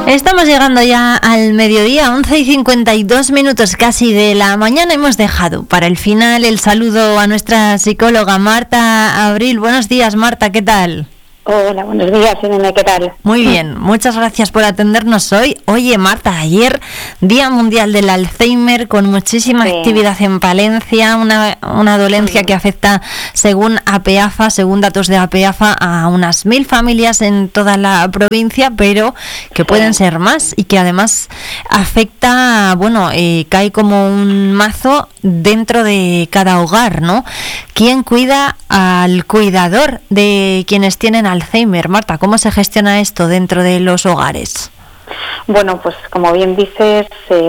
Estamos llegando ya al mediodía, 11:52 casi de la mañana. Hemos dejado para el final el saludo a nuestra psicóloga Marta Abril. Buenos días, Marta, ¿qué tal? Hola, buenos días, Irene, ¿qué tal? Muy bien, muchas gracias por atendernos hoy. Oye, Marta, ayer, Día Mundial del Alzheimer, con muchísima actividad en Palencia, una dolencia que afecta, según APEAFA, según datos de APEAFA, a unas 1.000 familias en toda la provincia, pero que pueden ser más y que además afecta, cae como un mazo dentro de cada hogar, ¿no? ¿Quién cuida al cuidador de quienes tienen Alzheimer? Marta, ¿cómo se gestiona esto dentro de los hogares? Bueno, pues como bien dices,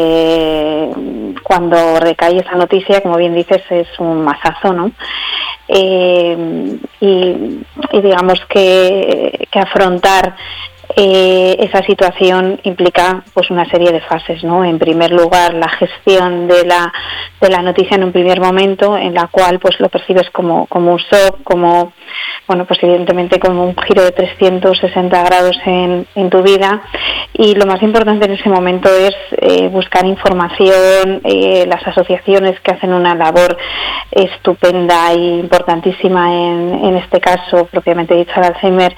cuando recae esa noticia, como bien dices, es un mazazo, ¿no? Y digamos que afrontar esa situación implica pues una serie de fases, ¿no? En primer lugar, la gestión de la noticia en un primer momento, en la cual pues lo percibes como un shock, como pues evidentemente como un giro de 360 grados en tu vida, y lo más importante en ese momento es buscar información. Las asociaciones que hacen una labor estupenda e importantísima en este caso propiamente dicho el Alzheimer,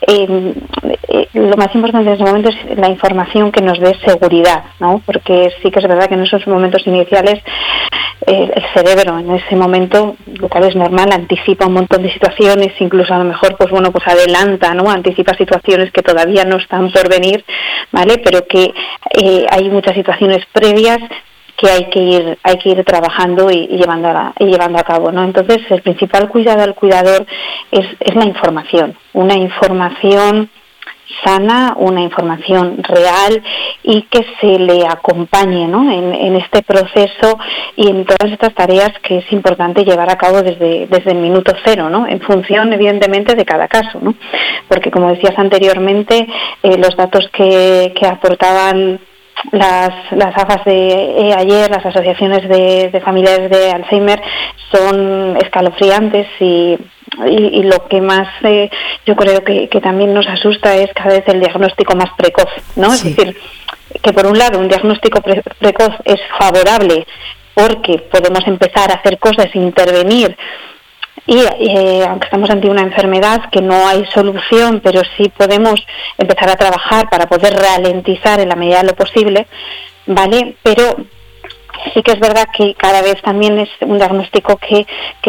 lo más importante en ese momento es la información que nos dé seguridad, ¿no? Porque sí que es verdad que en esos momentos iniciales el cerebro en ese momento, lo cual es normal, anticipa un montón de situaciones, incluso a lo mejor pues adelanta, ¿no? Anticipa situaciones que todavía no están por venir, ¿vale? Pero que hay muchas situaciones previas que hay que ir trabajando y llevando a cabo, ¿no? Entonces el principal cuidado al cuidador es la información, una información sana, una información real y que se le acompañe, ¿no? en este proceso y en todas estas tareas que es importante llevar a cabo desde el minuto cero, ¿no? En función evidentemente de cada caso, ¿no? Porque como decías anteriormente, los datos que aportaban las AFAS de ayer, las asociaciones de familiares de Alzheimer, son escalofriantes y lo que más yo creo que también nos asusta es cada vez el diagnóstico más precoz, ¿no? Sí. Es decir, que por un lado un diagnóstico precoz es favorable porque podemos empezar a hacer cosas, intervenir, y aunque estamos ante una enfermedad que no hay solución, pero sí podemos empezar a trabajar para poder ralentizar en la medida de lo posible, ¿vale? Pero sí que es verdad que cada vez también es un diagnóstico que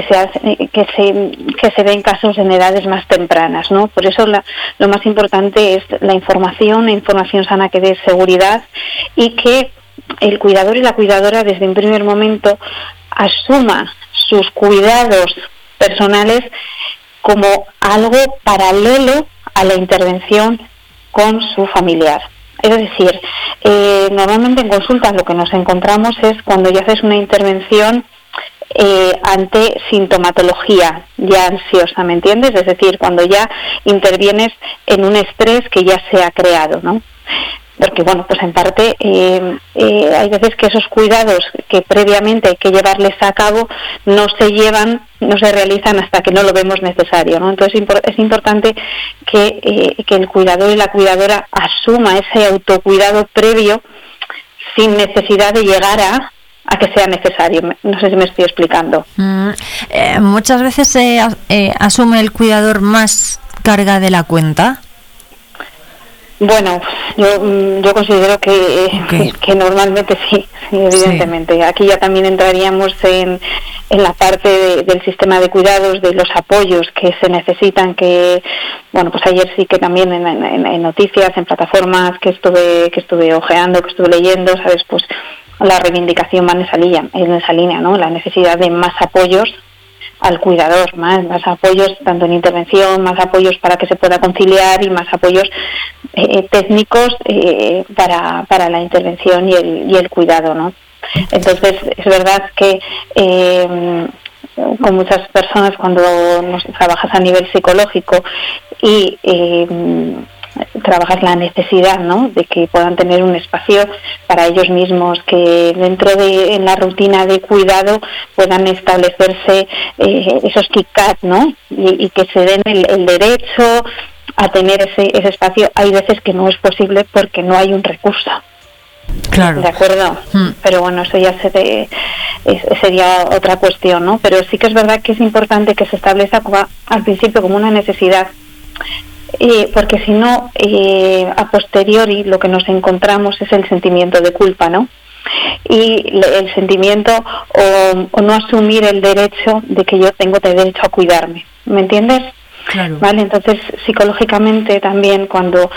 se ve en casos en edades más tempranas, ¿no? Por eso lo más importante es la información sana que dé seguridad y que el cuidador y la cuidadora desde un primer momento asuma sus cuidados personales como algo paralelo a la intervención con su familiar. Es decir, normalmente en consultas lo que nos encontramos es cuando ya haces una intervención ante sintomatología ya ansiosa, ¿me entiendes? Es decir, cuando ya intervienes en un estrés que ya se ha creado, ¿no? Porque, pues en parte hay veces que esos cuidados que previamente hay que llevarles a cabo no se realizan hasta que no lo vemos necesario, ¿no? Entonces es importante que el cuidador y la cuidadora asuma ese autocuidado previo sin necesidad de llegar a que sea necesario. No sé si me estoy explicando. Muchas veces se asume el cuidador más carga de la cuenta. Bueno, yo considero que normalmente sí, evidentemente. Sí. Aquí ya también entraríamos en la parte del sistema de cuidados, de los apoyos que se necesitan, pues ayer sí que también en noticias, en plataformas que estuve ojeando, que estuve leyendo, ¿sabes? Pues la reivindicación va en esa línea, ¿no? La necesidad de más apoyos al cuidador, más apoyos tanto en intervención, más apoyos para que se pueda conciliar y más apoyos técnicos para la intervención y el cuidado, ¿no? Entonces es verdad que con muchas personas cuando trabajas a nivel psicológico y trabajas la necesidad, ¿no? De que puedan tener un espacio para ellos mismos, que en la rutina de cuidado puedan establecerse esos KICAT, ¿no? Y que se den el derecho a tener ese espacio, hay veces que no es posible porque no hay un recurso. Claro. ¿De acuerdo? Pero bueno, eso ya sería otra cuestión, ¿no? Pero sí que es verdad que es importante que se establezca al principio como una necesidad, porque si no, a posteriori lo que nos encontramos es el sentimiento de culpa, ¿no? Y el sentimiento o no asumir el derecho de que yo tengo derecho a cuidarme, ¿me entiendes? Claro. Vale, entonces psicológicamente también cuando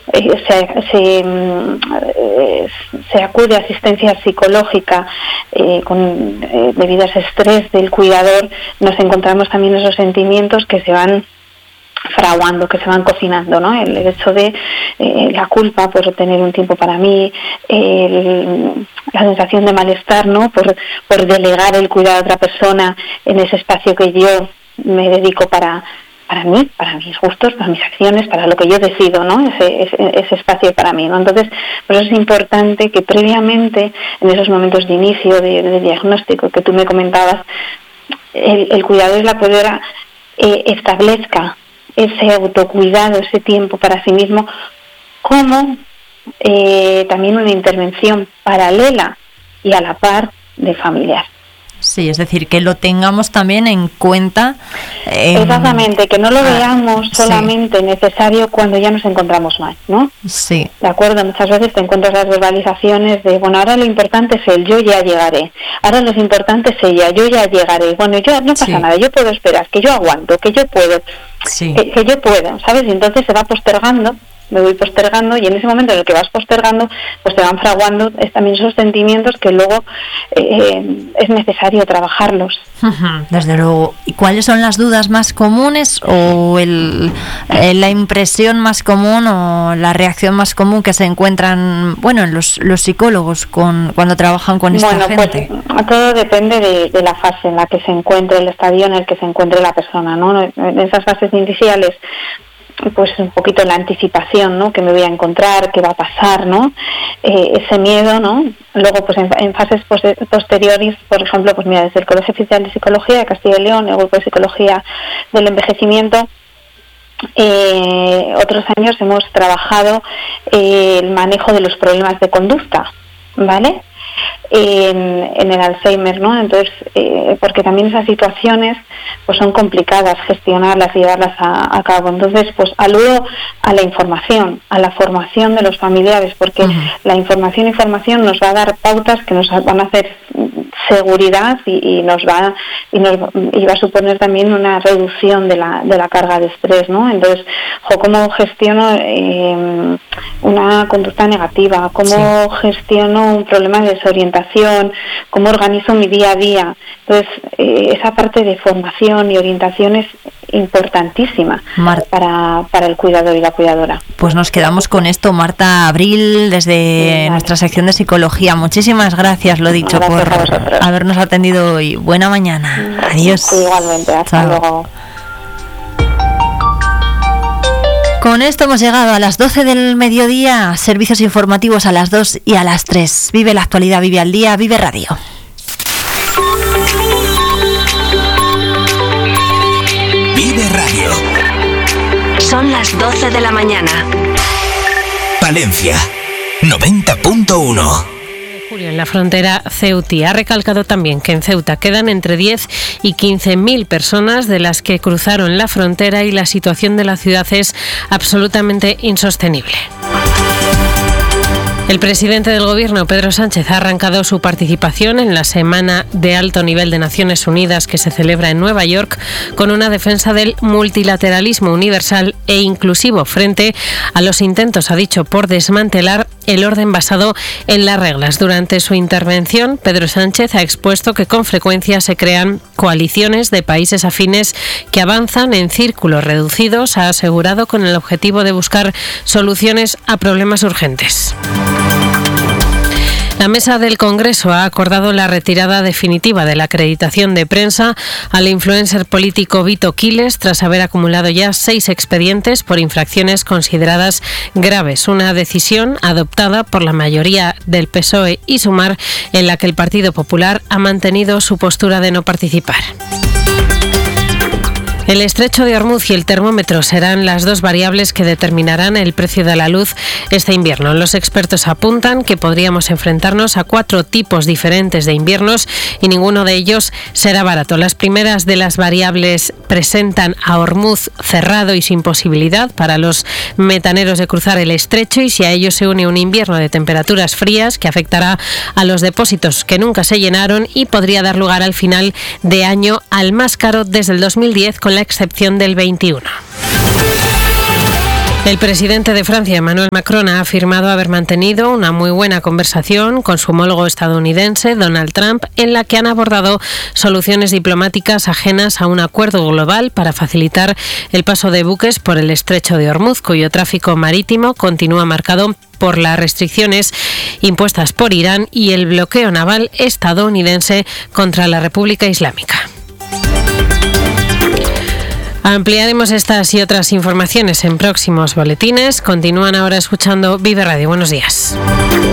se acude a asistencia psicológica debido a ese estrés del cuidador, nos encontramos también esos sentimientos que se van fraguando, que se van cocinando, ¿no? El hecho de la culpa por tener un tiempo para mí, la sensación de malestar, ¿no? Por delegar el cuidado a otra persona en ese espacio que yo me dedico para mí, para mis gustos, para mis acciones, para lo que yo decido, ¿no? Ese espacio para mí, ¿no? Entonces, por eso es importante que previamente, en esos momentos de inicio, de diagnóstico que tú me comentabas, el cuidador y la cuidadora establezca ese autocuidado, ese tiempo para sí mismo, como también una intervención paralela y a la par de familiar. Sí, es decir, que lo tengamos también en cuenta. Exactamente, que no lo veamos solamente necesario cuando ya nos encontramos mal, ¿no? Sí. De acuerdo, muchas veces te encuentras las verbalizaciones de, bueno, ahora lo importante es yo ya llegaré, ahora lo importante es ella, yo ya llegaré, bueno, yo no pasa nada, yo puedo esperar, que yo aguanto, que yo puedo, que yo puedo, ¿sabes? Y entonces se va postergando, me voy postergando, y en ese momento en el que vas postergando, pues te van fraguando también esos sentimientos que luego es necesario trabajarlos. Desde luego. ¿Y cuáles son las dudas más comunes o la impresión más común o la reacción más común que se encuentran, bueno, en los psicólogos cuando trabajan con esta gente? Pues todo depende de la fase en la que se encuentre, el estadio en el que se encuentre la persona, ¿no? En esas fases iniciales, pues un poquito la anticipación, ¿no? Que me voy a encontrar, qué va a pasar, ¿no? Ese miedo, ¿no? Luego, pues en fases posteriores, por ejemplo, pues mira, desde el Colegio Oficial de Psicología de Castilla y León, el Grupo de Psicología del Envejecimiento, otros años hemos trabajado el manejo de los problemas de conducta, ¿vale? En el Alzheimer, ¿no? Entonces, porque también esas situaciones pues son complicadas gestionarlas y llevarlas a cabo. Entonces, pues aludo a la información, a la formación de los familiares, porque la información nos va a dar pautas que nos van a hacer seguridad y va a suponer también una reducción de la carga de estrés, ¿no? Entonces, ¿cómo gestiono una conducta negativa? ¿Cómo gestiono un problema de desorientación? ¿Cómo organizo mi día a día? Entonces, esa parte de formación y orientación es importantísima para el cuidador y la cuidadora. Pues nos quedamos con esto. Marta Abril, desde nuestra sección de psicología. Muchísimas gracias, lo dicho, por habernos atendido hoy. Buena mañana. Adiós. Igualmente, hasta luego. Con esto hemos llegado a las 12 del mediodía, servicios informativos a las 2 y a las 3. Vive la actualidad, vive al día, vive radio. Vive radio. Son las 12 de la mañana. Palencia, 90.1. Julio, en la frontera ceutí, ha recalcado también que en Ceuta quedan entre 10 y 15.000 personas de las que cruzaron la frontera y la situación de la ciudad es absolutamente insostenible. El presidente del Gobierno, Pedro Sánchez, ha arrancado su participación en la Semana de Alto Nivel de Naciones Unidas que se celebra en Nueva York con una defensa del multilateralismo universal e inclusivo frente a los intentos, ha dicho, por desmantelar el orden basado en las reglas. Durante su intervención, Pedro Sánchez ha expuesto que con frecuencia se crean coaliciones de países afines que avanzan en círculos reducidos, ha asegurado, con el objetivo de buscar soluciones a problemas urgentes. La mesa del Congreso ha acordado la retirada definitiva de la acreditación de prensa al influencer político Vito Quiles tras haber acumulado ya 6 expedientes por infracciones consideradas graves. Una decisión adoptada por la mayoría del PSOE y Sumar, en la que el Partido Popular ha mantenido su postura de no participar. El estrecho de Ormuz y el termómetro serán las dos variables que determinarán el precio de la luz este invierno. Los expertos apuntan que podríamos enfrentarnos a 4 tipos diferentes de inviernos y ninguno de ellos será barato. Las primeras de las variables presentan a Ormuz cerrado y sin posibilidad para los metaneros de cruzar el estrecho, y si a ello se une un invierno de temperaturas frías que afectará a los depósitos que nunca se llenaron y podría dar lugar al final de año al más caro desde el 2010, con la excepción del 21. El presidente de Francia, Emmanuel Macron, ha afirmado haber mantenido una muy buena conversación con su homólogo estadounidense, Donald Trump, en la que han abordado soluciones diplomáticas ajenas a un acuerdo global para facilitar el paso de buques por el estrecho de Ormuz, cuyo tráfico marítimo continúa marcado por las restricciones impuestas por Irán y el bloqueo naval estadounidense contra la República Islámica. Ampliaremos estas y otras informaciones en próximos boletines. Continúan ahora escuchando Vive Radio. Buenos días.